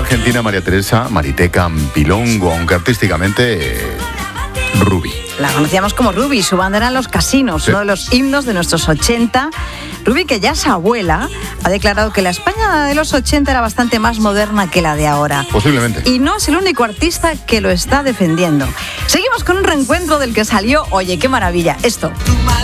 argentina María Teresa Mariteca Pilongo, aunque artísticamente Ruby. La conocíamos como Ruby, su banda eran Los Casinos, sí. Uno de los himnos de nuestros 80. Ruby, que ya es abuela, ha declarado que la España de los 80 era bastante más moderna que la de ahora. Posiblemente. Y no es el único artista que lo está defendiendo. Seguimos con un reencuentro del que salió, oye, qué maravilla, esto.